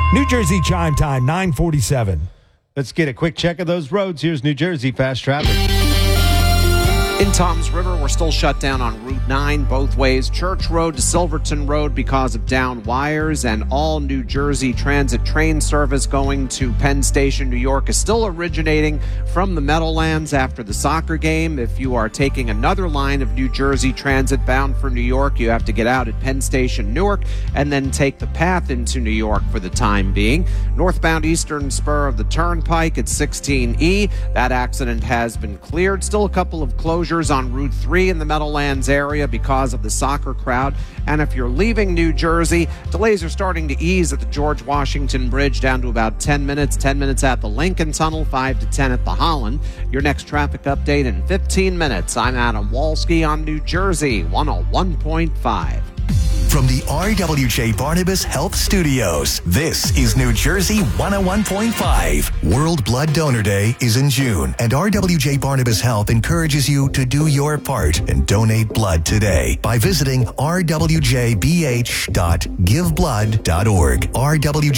New Jersey chime time, 9:47. Let's get a quick check of those roads. Here's New Jersey fast traffic. In Toms River, we're still shut down on Route 9 both ways. Church Road to Silverton Road because of down wires, and all New Jersey Transit train service going to Penn Station, New York is still originating from the Meadowlands after the soccer game. If you are taking another line of New Jersey Transit bound for New York, you have to get out at Penn Station, Newark, and then take the path into New York for the time being. Northbound eastern spur of the Turnpike at 16E. That accident has been cleared. Still a couple of closures on Route 3 in the Meadowlands area because of the soccer crowd. And if you're leaving New Jersey, delays are starting to ease at the George Washington Bridge down to about 10 minutes. 10 minutes at the Lincoln Tunnel, 5 to 10 at the Holland. Your next traffic update in 15 minutes. I'm Adam Walski on New Jersey 101.5. From the RWJ Barnabas Health Studios, this is New Jersey 101.5. World Blood Donor Day is in June, and RWJ Barnabas Health encourages you to do your part and donate blood today by visiting rwjbh.giveblood.org. RWJ